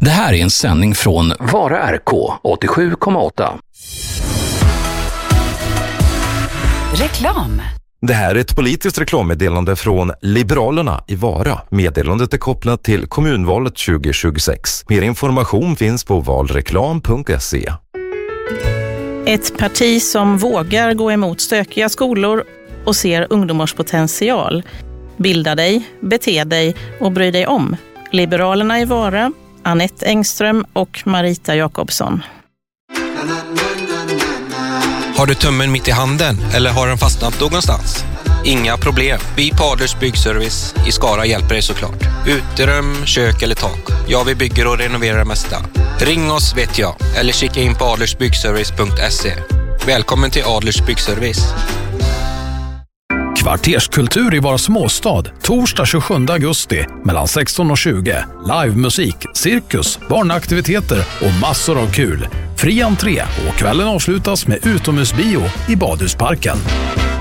Det här är en sändning från Vara RK 87,8. Reklam. Det här är ett politiskt reklammeddelande från Liberalerna i Vara. Meddelandet är kopplat till kommunvalet 2026. Mer information finns på valreklam.se. Ett parti som vågar gå emot stökiga skolor och ser ungdomars potential. Bilda dig, bete dig och bry dig om. Liberalerna i Vara, Anette Engström och Marita Jakobsson. Har du tummen mitt i handen eller har den fastnat någonstans? Inga problem. Vi på Adlers Byggservice i Skara hjälper dig såklart. Uterum, kök eller tak. Ja, vi bygger och renoverar det mesta. Ring oss vet jag. Eller kika in på adlersbyggservice.se. Välkommen till Adlers Byggservice. Kvarterskultur i vår småstad. Torsdag 27 augusti mellan 16 och 20. Livemusik, cirkus, barnaktiviteter och massor av kul. Fri entré och kvällen avslutas med utomhusbio i Badhusparken.